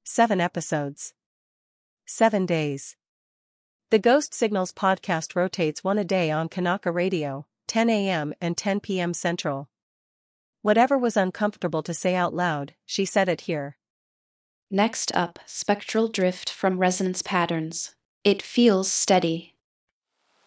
7 episodes. 7 days. The Ghost Signals podcast rotates one a day on Kanaka Radio, 10 a.m. and 10 p.m. Central. Whatever was uncomfortable to say out loud, she said it here. Next up, spectral drift from resonance patterns. It feels steady.